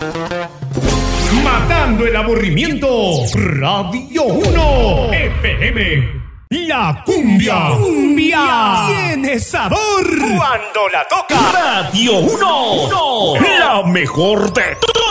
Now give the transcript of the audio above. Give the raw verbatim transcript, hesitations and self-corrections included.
Matando el aburrimiento. Radio uno F M. La cumbia. Cumbia. Tiene sabor. Cuando la toca. Radio uno. La mejor de